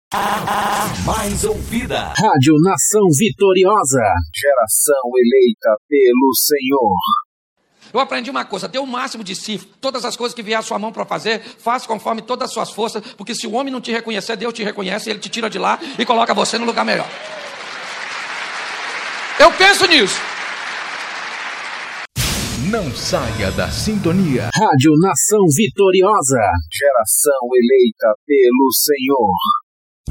Mais ouvida. Rádio Nação Vitoriosa. Geração eleita pelo Senhor. Eu aprendi uma coisa: dê o máximo de si. Todas as coisas que vier à sua mão para fazer, faça conforme todas as suas forças, porque se o homem não te reconhecer, Deus te reconhece, ele te tira de lá e coloca você no lugar melhor. Eu penso nisso. Não saia da sintonia. Rádio Nação Vitoriosa. Geração eleita pelo Senhor.